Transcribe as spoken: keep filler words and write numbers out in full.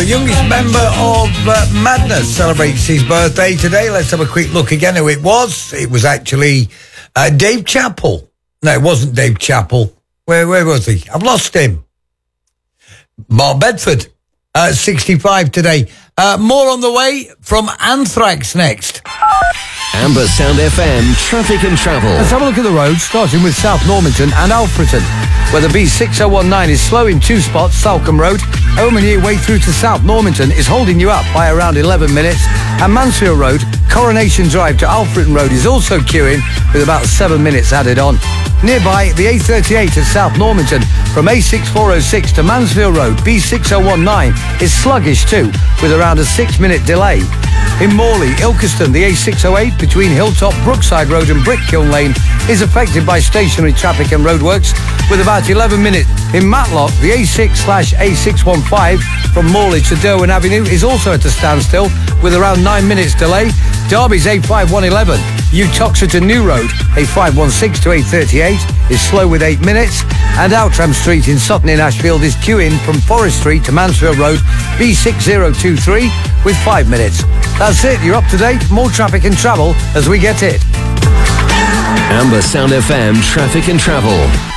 the youngest member of uh, Madness celebrates his birthday today. Let's have a quick look again who it was. It was actually uh, Dave Chappell. No, it wasn't Dave Chappell. Where where was he? I've lost him. Mark Bedford, uh, sixty-five today. Uh, more on the way from Anthrax next. Amber Sound F M, traffic and travel. Let's have a look at the roads, starting with South Normanton and Alfreton, where the B six oh one nine is slow in two spots. Salcombe Road, Oman your way through to South Normanton is holding you up by around eleven minutes. And Mansfield Road, Coronation Drive to Alfreton Road is also queuing with about seven minutes added on. Nearby, the A thirty-eight at South Normanton from A six four oh six to Mansfield Road, B six oh one nine is sluggish too, with around a six-minute delay. In Morley, Ilkeston, the A six oh eight between Hilltop, Brookside Road and Brickkiln Lane is affected by stationary traffic and roadworks with about eleven minutes. In Matlock, the A six slash A six fifteen from Morley to Derwent Avenue is also at a standstill with around nine minutes delay. Derby's A five one one one, Utoxeter to New Road, A five one six to A thirty-eight is slow with eight minutes. And Outram Street in Sutton in Ashfield is queuing from Forest Street to Mansfield Road, B six oh two three with five minutes. That's it, you're up to date. More traffic and travel as we get it. Amber Sound F M, traffic and travel.